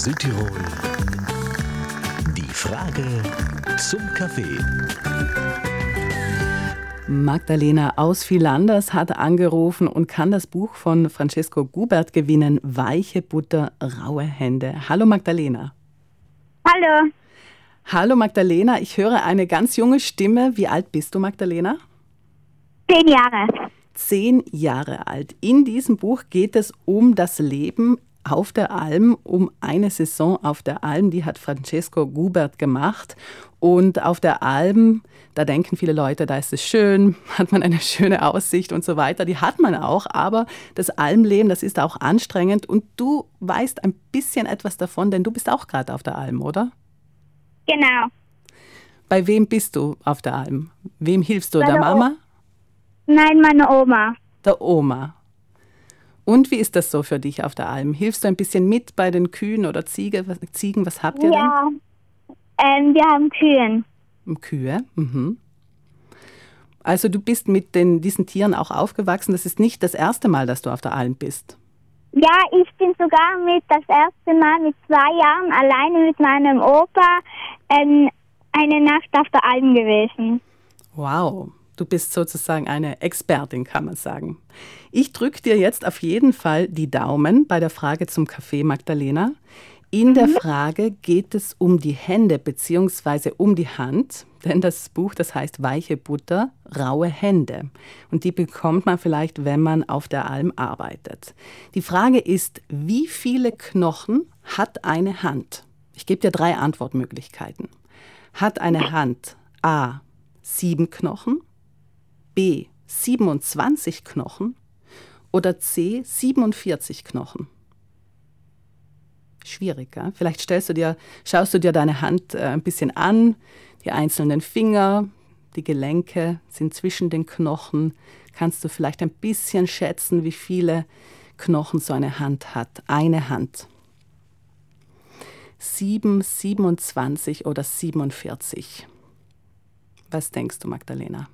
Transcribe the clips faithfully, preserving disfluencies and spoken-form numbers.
Südtirol. Die Frage zum Kaffee. Magdalena aus Vilanders hat angerufen und kann das Buch von Francesco Gubert gewinnen, Weiche Butter, raue Hände. Hallo Magdalena. Hallo, Hallo Magdalena, ich höre eine ganz junge Stimme. Wie alt bist du, Magdalena? zehn Jahre. Zehn Jahre alt. In diesem Buch geht es um das Leben auf der Alm, um eine Saison auf der Alm, die hat Francesco Gubert gemacht. Und auf der Alm, da denken viele Leute, da ist es schön, hat man eine schöne Aussicht und so weiter. Die hat man auch, aber das Almleben, das ist auch anstrengend. Und du weißt ein bisschen etwas davon, denn du bist auch gerade auf der Alm, oder? Genau. Bei wem bist du auf der Alm? Wem hilfst du? Bei Der der O- Mama? Nein, meine Oma. Der Oma. Und wie ist das so für dich auf der Alm? Hilfst du ein bisschen mit bei den Kühen oder Ziege, was, Ziegen? Was habt ihr Ja, ähm, wir haben Kühen. denn? Kühe. Mhm. Also du bist mit den, diesen Tieren auch aufgewachsen. Das ist nicht das erste Mal, dass du auf der Alm bist. Ja, ich bin sogar mit das erste Mal mit zwei Jahren alleine mit meinem Opa ähm, eine Nacht auf der Alm gewesen. Wow, du bist sozusagen eine Expertin, kann man sagen. Ich drücke dir jetzt auf jeden Fall die Daumen bei der Frage zum Kaffee, Magdalena. In der Frage geht es um die Hände bzw. um die Hand, denn das Buch, das heißt Weiche Butter, raue Hände. Und die bekommt man vielleicht, wenn man auf der Alm arbeitet. Die Frage ist, wie viele Knochen hat eine Hand? Ich gebe dir drei Antwortmöglichkeiten. Hat eine Hand A, sieben Knochen, B, siebenundzwanzig Knochen oder C, siebenundvierzig Knochen? Schwierig, gell? Vielleicht stellst du dir, schaust du dir deine Hand äh, ein bisschen an, die einzelnen Finger, die Gelenke sind zwischen den Knochen. Kannst du vielleicht ein bisschen schätzen, wie viele Knochen so eine Hand hat? Eine Hand. Sieben, siebenundzwanzig oder siebenundvierzig? Was denkst du, Magdalena?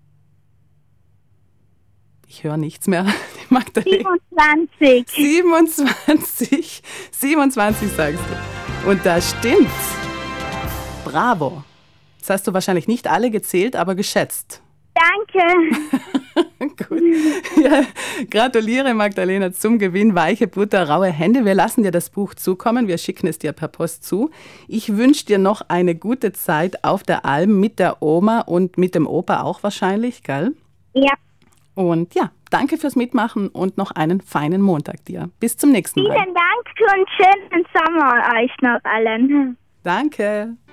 Ich höre nichts mehr. Magdalena. siebenundzwanzig. siebenundzwanzig. siebenundzwanzig sagst du. Und da stimmt's. Bravo. Jetzt hast du wahrscheinlich nicht alle gezählt, aber geschätzt. Danke. Gut. Ja, gratuliere Magdalena zum Gewinn Weiche Butter, raue Hände. Wir lassen dir das Buch zukommen. Wir schicken es dir per Post zu. Ich wünsche dir noch eine gute Zeit auf der Alm mit der Oma und mit dem Opa auch wahrscheinlich, gell? Ja, Und ja, danke fürs Mitmachen und noch einen feinen Montag dir. Bis zum nächsten Mal. vielen Dank und schönen Sommer euch noch allen. Danke.